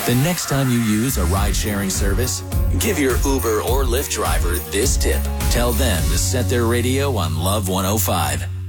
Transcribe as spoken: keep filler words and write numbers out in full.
The next time you use a ride-sharing service, give your Uber or Lyft driver this tip. Tell them to set their radio on Love one oh five.